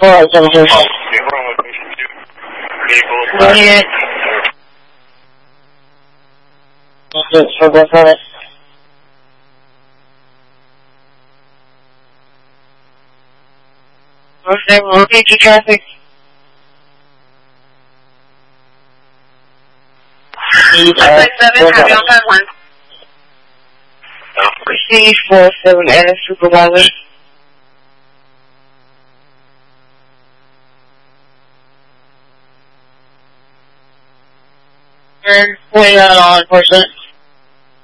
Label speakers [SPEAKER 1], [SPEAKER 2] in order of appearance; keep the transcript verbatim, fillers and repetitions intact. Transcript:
[SPEAKER 1] four seven two. Unit. For both of it. Okay, we'll take you traffic. one five seven, have you on five one? Proceed four seven as supervisor. And point out law enforcement.